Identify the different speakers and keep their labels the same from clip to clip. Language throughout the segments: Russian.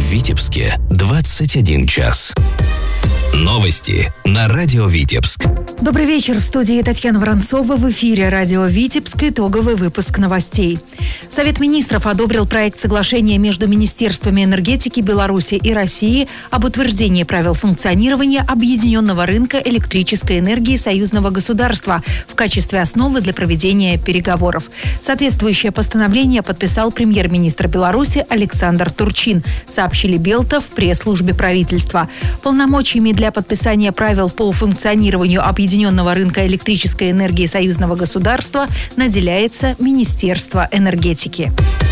Speaker 1: Витебске 21 час. Новости на радио Витебск.
Speaker 2: Добрый вечер. В студии Татьяна Воронцова. В эфире радио Витебск. Итоговый выпуск новостей. Совет министров одобрил проект соглашения между Министерствами энергетики Беларуси и России об утверждении правил функционирования объединенного рынка электрической энергии союзного государства в качестве основы для проведения переговоров. Соответствующее постановление подписал премьер-министр Беларуси Александр Турчин, сообщили Белта в пресс-службе правительства. Полномочиями для подписания правил по функционированию объединенного рынка электрической энергии союзного государства наделяется Министерство энергетики.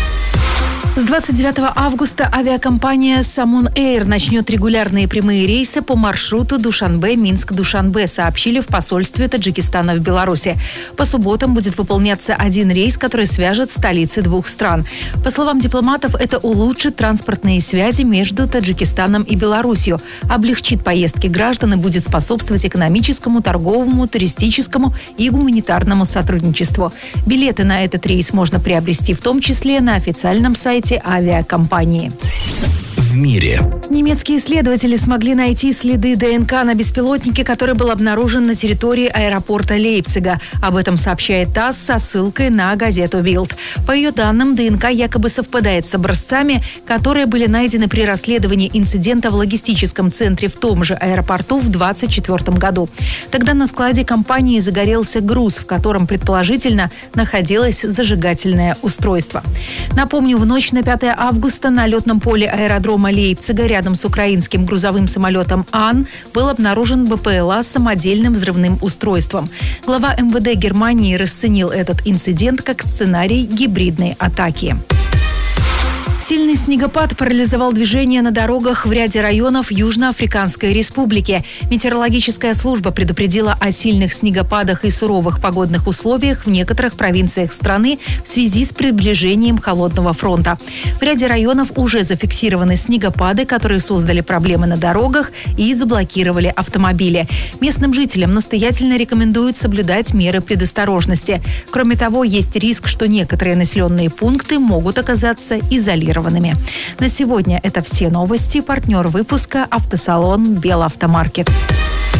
Speaker 2: С 29 августа авиакомпания «Самон Эйр» начнет регулярные прямые рейсы по маршруту Душанбе-Минск-Душанбе, сообщили в посольстве Таджикистана в Беларуси. По субботам будет выполняться один рейс, который свяжет столицы двух стран. По словам дипломатов, это улучшит транспортные связи между Таджикистаном и Беларусью, облегчит поездки граждан и будет способствовать экономическому, торговому, туристическому и гуманитарному сотрудничеству. Билеты на этот рейс можно приобрести в том числе на официальном сайте авиакомпании.
Speaker 1: В мире.
Speaker 2: Немецкие исследователи смогли найти следы ДНК на беспилотнике, который был обнаружен на территории аэропорта Лейпцига. Об этом сообщает ТАСС со ссылкой на газету Bild. По ее данным, ДНК якобы совпадает с образцами, которые были найдены при расследовании инцидента в логистическом центре в том же аэропорту в 2024 году. Тогда на складе компании загорелся груз, в котором предположительно находилось зажигательное устройство. Напомню, в ночь на 5 августа на летном поле аэродрома Лейпцига рядом с украинским грузовым самолетом «Ан» был обнаружен БПЛА с самодельным взрывным устройством. Глава МВД Германии расценил этот инцидент как сценарий гибридной атаки. Сильный снегопад парализовал движение на дорогах в ряде районов Южноафриканской Республики. Метеорологическая служба предупредила о сильных снегопадах и суровых погодных условиях в некоторых провинциях страны в связи с приближением холодного фронта. В ряде районов уже зафиксированы снегопады, которые создали проблемы на дорогах и заблокировали автомобили. Местным жителям настоятельно рекомендуют соблюдать меры предосторожности. Кроме того, есть риск, что некоторые населенные пункты могут оказаться изолированными. На сегодня это все новости. Партнер выпуска — автосалон «Белавтомаркет».